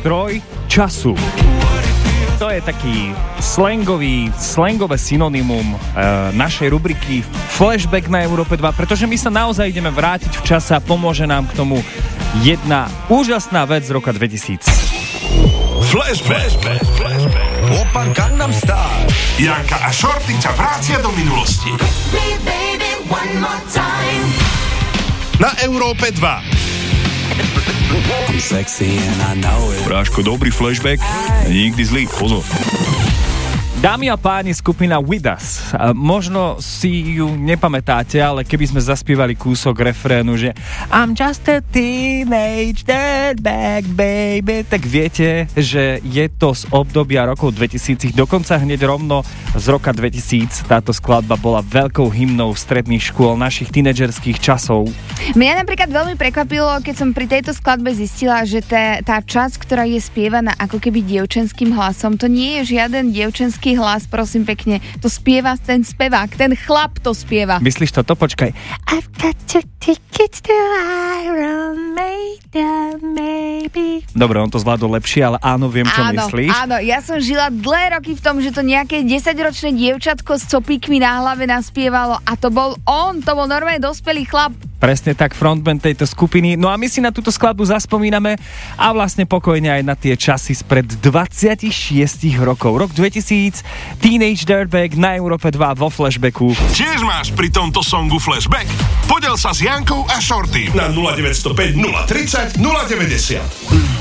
stroj času. To je taký slangové synonymum našej rubriky Flashback na Európe 2, pretože my sa naozaj ideme vrátiť v čase a pomôže nám k tomu jedna úžasná vec z roka 2000. Flashback. Open Gangnam Style. Janka a Shorty ťa vrácia do minulosti. Na Európe 2. Bráško, dobrý flashback, nikdy zlý, pozor. Dámy a páni, skupina With Us. Možno si ju nepamätáte, ale keby sme zaspievali kúsok refrénu, že I'm just a teenage dirtbag baby, tak viete, že je to z obdobia rokov 2000, dokonca hneď rovno z roka 2000 táto skladba bola veľkou hymnou stredných škôl našich tínedžerských časov. Mňa napríklad veľmi prekvapilo, keď som pri tejto skladbe zistila, že tá časť, ktorá je spievaná ako keby dievčenským hlasom, to nie je žiaden dievčenský hlas, prosím pekne. To spieva ten spevák, ten chlap to spieva. Myslíš to? Počkaj. I've got your tickets to Iron Maiden, maybe. Dobre, on to zvládol lepšie, ale áno, viem, čo myslíš. Áno, ja som žila dlhé roky v tom, že to nejaké 10-ročné dievčatko s copíkmi na hlave naspievalo a to bol on, to bol normálne dospelý chlap. Presne tak, frontman tejto skupiny. No a my si na túto skladbu zaspomíname a vlastne pokojne aj na tie časy spred 26 rokov. Rok 2000, Teenage Dirtbag na Európe 2 vo Flashbacku. Tiež máš pri tomto songu flashback? Podel sa s Jankou a Shorty na 0905 030 090.